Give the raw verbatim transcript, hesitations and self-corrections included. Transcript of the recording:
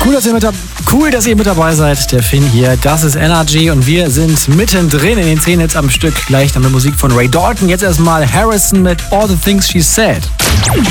Cool, dass ihr mit, cool, dass ihr mit dabei seid. Der Finn hier, das ist Energy und wir sind mittendrin in den zehn Hits am Stück. Gleich dann mit Musik von Ray Dalton. Jetzt erstmal Harrison mit All the Things She Said.